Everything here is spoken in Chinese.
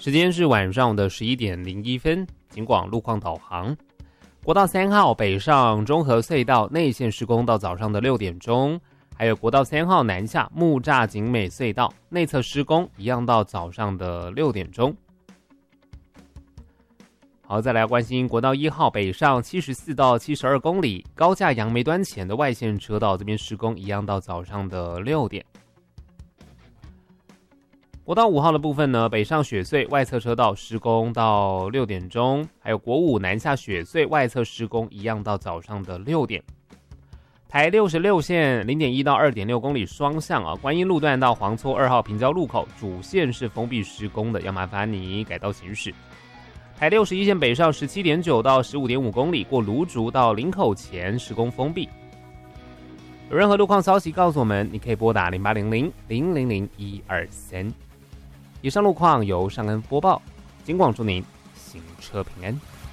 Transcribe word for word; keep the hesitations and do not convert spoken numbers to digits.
时间是晚上的十一点零一分，警广路况导航。国道三号北上中和隧道内线施工到早上的六点钟，还有国道三号南下木栅景美隧道内侧施工一样到早上的六点钟。好，再来关心国道一号北上七十四到七十二公里高架杨梅端前的外线车道这边施工一样到早上的六点。国道五号的部分呢，北上雪隧外侧车道施工到六点钟，还有国五南下雪隧外侧施工一样到早上的六点。台六十六线 零点一 到 二点六 公里双向啊，观音路段到黄厝二号平交路口主线是封闭施工的，要麻烦你改道行驶。台六十一线北上 十七点九 到 十五点五 公里过芦竹到林口前施工封闭。有任何路况消息告诉我们，你可以拨打零八零零零零零一二三。以上路况由尚恩播报，警广祝您行车平安。